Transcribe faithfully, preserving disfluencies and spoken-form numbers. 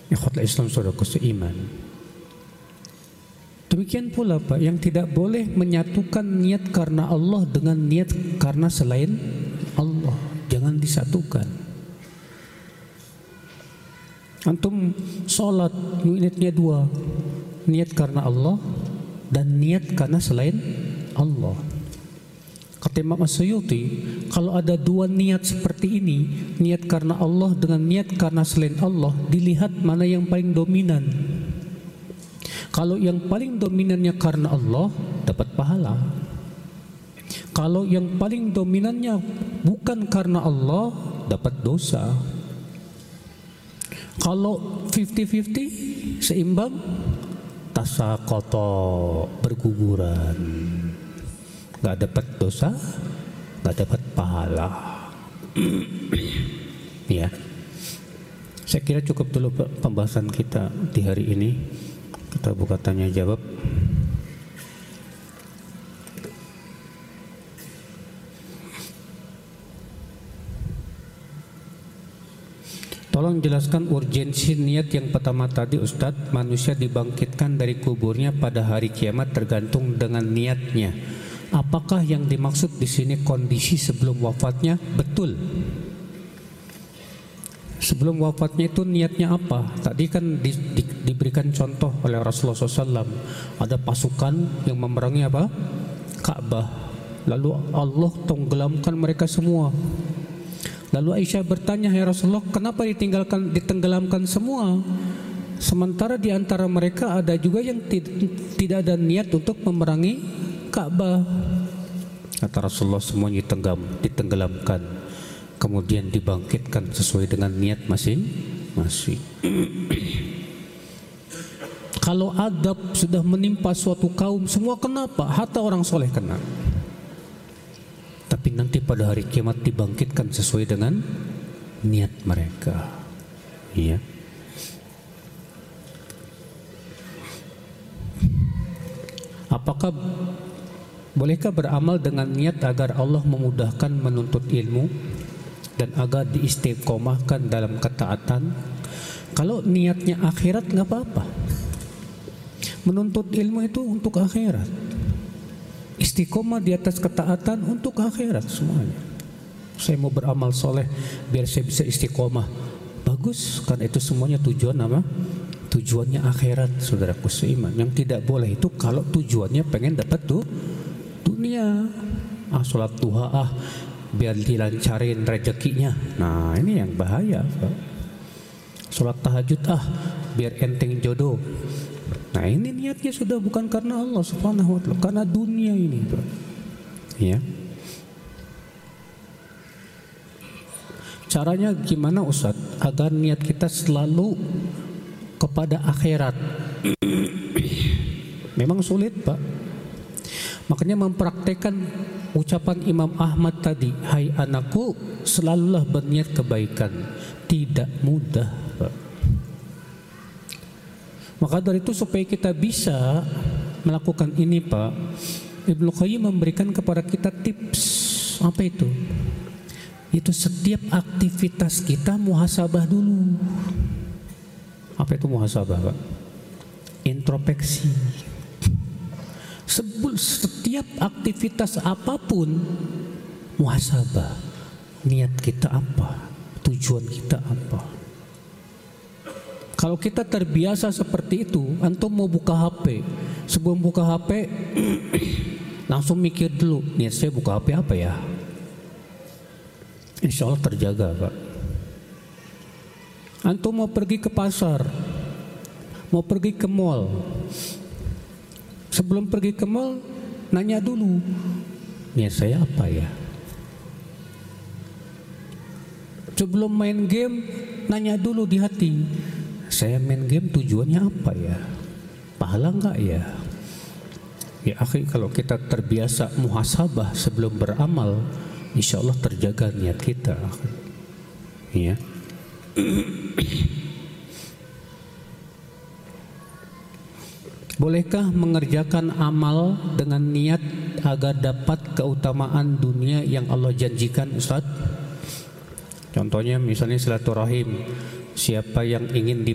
Ikhwatul Islam, saudaraku seiman. Demikian pula Pak, yang tidak boleh menyatukan niat karena Allah dengan niat karena selain Allah. Jangan disatukan. Antum sholat niatnya dua, niat karena Allah dan niat karena selain Allah. Kata Imam As-Suyuti, kalau ada dua niat seperti ini, niat karena Allah dengan niat karena selain Allah, dilihat mana yang paling dominan. Kalau yang paling dominannya karena Allah, dapat pahala. Kalau yang paling dominannya bukan karena Allah, dapat dosa. Kalau fifty fifty, seimbang, tasaqata, berguguran. Gak dapat dosa, gak dapat pahala. Ya, saya kira cukup dulu pembahasan kita di hari ini. Kita buka tanya jawab. Tolong jelaskan urgensi niat yang pertama tadi Ustadz. Manusia dibangkitkan dari kuburnya pada hari kiamat tergantung dengan niatnya. Apakah yang dimaksud di sini kondisi sebelum wafatnya? Betul. Sebelum wafatnya itu niatnya apa? Tadi kan di, di, diberikan contoh oleh Rasulullah shallallahu alaihi wasallam. Ada pasukan yang memerangi apa? Ka'bah. Lalu Allah tenggelamkan mereka semua. Lalu Aisyah bertanya, ya Rasulullah, kenapa ditinggalkan, ditenggelamkan semua? Sementara di antara mereka ada juga yang tidak ada niat untuk memerangi Ka'bah. Kata Rasulullah, semuanya ditenggam, ditenggelamkan, kemudian dibangkitkan sesuai dengan niat masing-masing. Kalau adab sudah menimpa suatu kaum, semua kenapa? Hatta orang soleh kena. Tapi nanti pada hari kiamat dibangkitkan sesuai dengan niat mereka. Iya. Apakah bolehkah beramal dengan niat agar Allah memudahkan menuntut ilmu dan agar diistiqomahkan dalam ketaatan? Kalau niatnya akhirat nggak apa-apa. Menuntut ilmu itu untuk akhirat. Istiqomah di atas ketaatan untuk akhirat semuanya. Saya mau beramal soleh biar saya bisa istiqomah. Bagus, kan itu semuanya tujuan apa? Tujuannya akhirat, saudaraku seiman. Yang tidak boleh itu kalau tujuannya pengen dapat tuh dunia. Ah, sholat duha ah biar dilancarin rezekinya. Nah, ini yang bahaya, Pak. Sholat tahajud ah biar enteng jodoh. Nah, ini niatnya sudah bukan karena Allah Subhanahu wa taala, karena dunia ini, Pak. Ya. Caranya gimana, Ustaz? Agar niat kita selalu kepada akhirat. Memang sulit, Pak. Makanya mempraktekkan ucapan Imam Ahmad tadi, hai anakku, selalulah berniat kebaikan. Tidak mudah, Pak. Maka dari itu supaya kita bisa melakukan ini, Pak, Ibnu Qayyim memberikan kepada kita tips. Apa itu? Itu setiap aktivitas kita muhasabah dulu. Apa itu muhasabah, Pak? Introspeksi. Sebul setiap aktivitas apapun muhasabah. Niat kita apa? Tujuan kita apa? Kalau kita terbiasa seperti itu, antum mau buka H P, sebelum buka H P langsung mikir dulu, niat saya buka H P apa ya? Insya Allah terjaga, Pak. Antum mau pergi ke pasar, mau pergi ke mall, sebelum pergi ke mall nanya dulu, niat saya apa ya? Sebelum main game nanya dulu di hati, saya main game tujuannya apa ya? Pahala enggak ya? Ya akhi, kalau kita terbiasa muhasabah sebelum beramal, insya Allah terjaga niat kita. Ya. Bolehkah mengerjakan amal dengan niat agar dapat keutamaan dunia yang Allah janjikan, Ustaz? Contohnya misalnya silaturahim. Siapa yang ingin di